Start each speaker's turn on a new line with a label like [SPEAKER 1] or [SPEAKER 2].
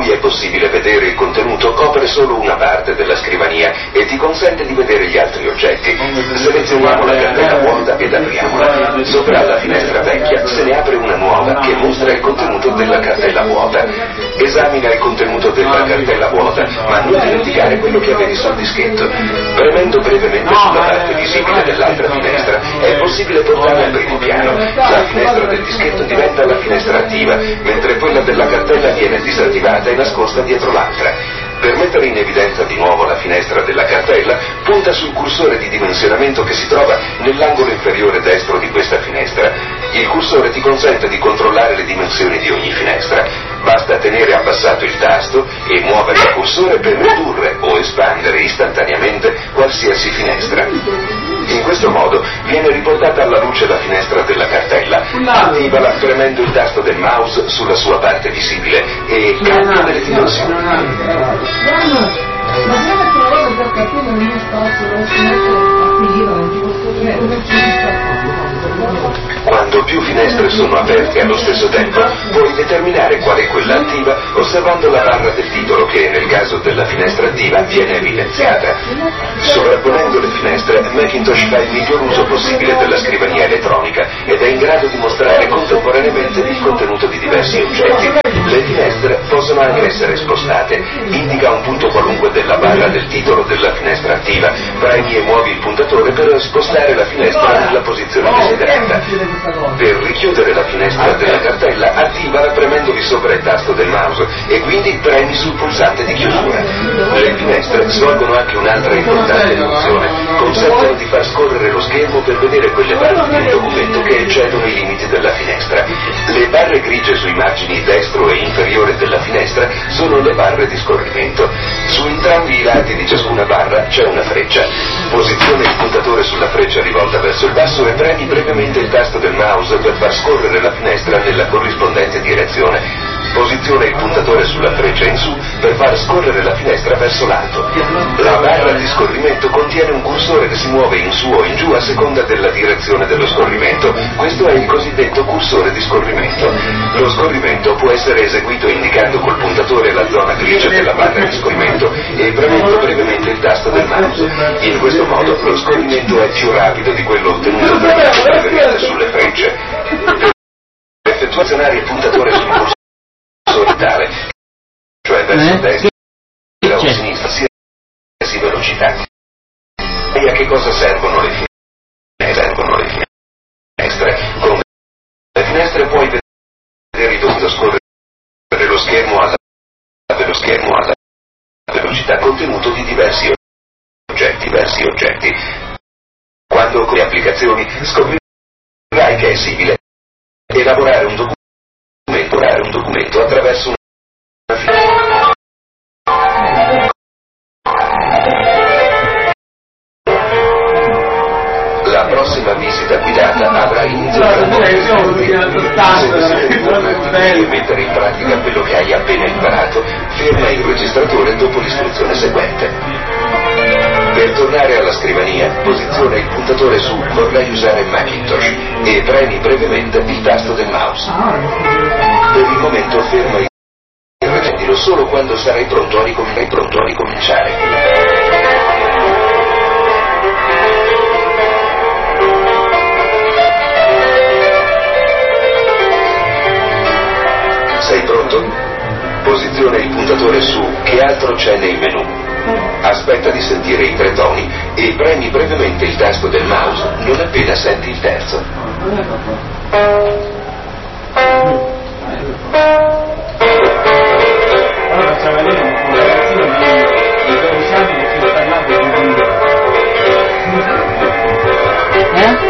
[SPEAKER 1] cui è possibile vedere il contenuto copre solo una parte della scrivania e ti consente di vedere gli altri oggetti. Selezioniamo la cartella vuota ed apriamola. Sopra la finestra vecchia se ne apre una nuova che mostra il contenuto della cartella vuota. Esamina il contenuto della cartella vuota, ma non dimenticare quello che avevi sul dischetto. Premendo brevemente sulla parte visibile dell'altra finestra è possibile portarla al primo piano. La finestra del dischetto diventa la finestra attiva, mentre quella della cartella viene disattivata e nascosta dietro l'altra. Per mettere in evidenza di nuovo la finestra della cartella, punta sul cursore di dimensionamento che si trova nell'angolo inferiore destro di questa finestra. Il cursore ti consente di controllare le dimensioni di ogni finestra. Basta tenere abbassato il tasto e muovere il cursore per ridurre o espandere istantaneamente qualsiasi finestra. In questo modo viene riportata alla luce la finestra della cartella. Attivala premendo il tasto del mouse sulla sua parte visibile e cambia le dimensioni. Quando più finestre sono aperte allo stesso tempo, puoi determinare qual è quella attiva osservando la barra del titolo che, nel caso della finestra attiva, viene evidenziata. Sovrapponendo le finestre, Macintosh fa il miglior uso possibile della scrivania elettronica ed è in grado di mostrare contemporaneamente il contenuto di diversi oggetti. Le finestre possono anche essere spostate. Indica un punto qualunque della barra del titolo della finestra attiva, premi e muovi il puntatore per spostare la finestra nella posizione desiderata. Per richiudere la finestra della cartella, attivala premendovi sopra il tasto del mouse e quindi premi sul pulsante di chiusura. Le finestre svolgono anche un'altra importante funzione: consentono di far scorrere lo schermo per vedere quelle parti di un documento che eccedono i limiti della finestra. Le barre grigie sui margini destro e inferiore della finestra sono le barre di scorrimento. Su entrambi i lati di ciascuna barra c'è una freccia. Posiziona il puntatore sulla freccia rivolta verso il basso e premi brevemente il tasto del mouse per far scorrere la finestra nella corrispondente direzione. Posiziona il puntatore sulla freccia in su per far scorrere la finestra verso l'alto. La barra di scorrimento contiene un cursore che si muove in su o in giù a seconda della direzione dello scorrimento. Questo è il cosiddetto cursore di scorrimento. Lo scorrimento può essere eseguito indicando col puntatore la zona grigia della barra di scorrimento e premendo brevemente il tasto del mouse. In questo modo lo scorrimento è più rapido di quello ottenuto brevemente sulle frecce. Per effettuare il puntatore sul cursore tale, cioè verso destra o sinistra, sia velocità. E a che cosa servono le finestre? Come le finestre puoi vedere dove scorrere lo schermo alla velocità contenuto di diversi oggetti. Quando con le applicazioni scoprirai che è simile elaborare un documento attraverso una finestra. La prossima visita guidata avrà inizio tra e mettere in pratica quello che hai appena imparato, ferma il registratore dopo l'istruzione seguente. Per tornare alla scrivania, posiziona il puntatore su "Vorrei usare Macintosh" e premi brevemente il tasto del mouse. Per il momento ferma il registro solo quando sarai pronto a ricominciare. Sei pronto? Posiziona il puntatore su "Che altro c'è nei menu". Aspetta di sentire i 3 toni e premi brevemente il tasto del mouse non appena senti il terzo. Allora,